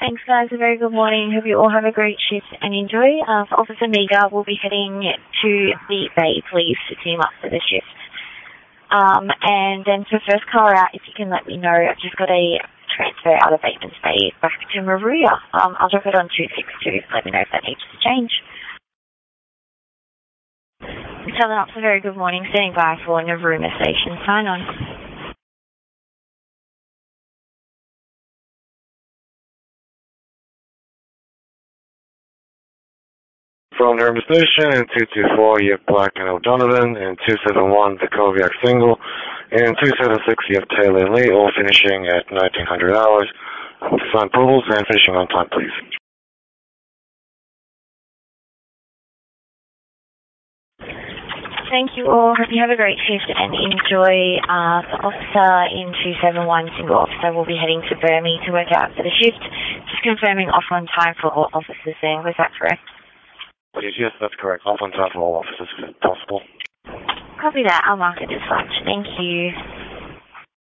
Thanks, guys. A very good morning. Hope you all have a great shift and enjoy. For Officer Mega, we'll be heading to the bay, please, to team up for the shift. And then for first car out, if you can let me know, I've just got a transfer out of Bateman's Bay back to Maruya. I'll drop it on 262. Let me know if that needs to change. Southern Ops, a very good morning. Standing by for Navaruma Station. Sign on. From Navaruma Station in 224, you have Black and O'Donovan. In 271, the Koviak single. In 276, you have Taylor and Lee, all finishing at 1900 hours. Sign approvals and finishing on time, please. Thank you all. Hope you have a great shift and enjoy. The officer in 271, single officer, will be heading to Burmese to work out for the shift. Just confirming off on time for all officers there. Was that correct? Yes, that's correct. Off on time for all officers if possible. Copy that. I'll mark it as such. Thank you.